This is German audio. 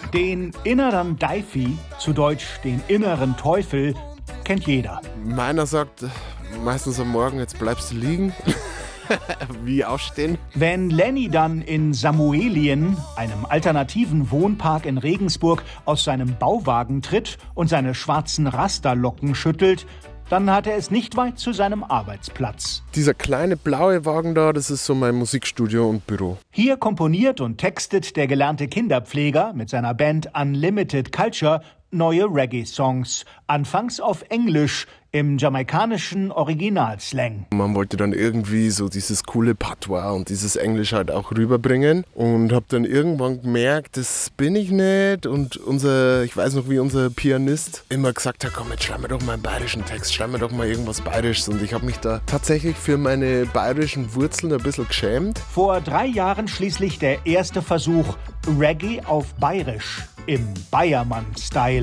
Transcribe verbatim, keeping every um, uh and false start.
Den inneren Deifi, zu Deutsch den inneren Teufel, kennt jeder. Meiner sagt meistens am Morgen, jetzt bleibst du liegen. Wie aufstehen? Wenn Lenny dann in Samuelien, einem alternativen Wohnpark in Regensburg, aus seinem Bauwagen tritt und seine schwarzen Rasterlocken schüttelt, dann hat er es nicht weit zu seinem Arbeitsplatz. Dieser kleine blaue Wagen da, das ist so mein Musikstudio und Büro. Hier komponiert und textet der gelernte Kinderpfleger mit seiner Band Unlimited Culture neue Reggae-Songs, anfangs auf Englisch, im jamaikanischen Originalslang. Man wollte dann irgendwie so dieses coole Patois und dieses Englisch halt auch rüberbringen und habe dann irgendwann gemerkt, das bin ich nicht. Und unser, ich weiß noch, wie unser Pianist immer gesagt hat, komm, jetzt schreib mir doch mal einen bayerischen Text, schreib mir doch mal irgendwas Bayerisches. Und ich habe mich da tatsächlich für meine bayerischen Wurzeln ein bisschen geschämt. Vor drei Jahren schließlich der erste Versuch, Reggae auf Bayerisch, im Bayermann-Style.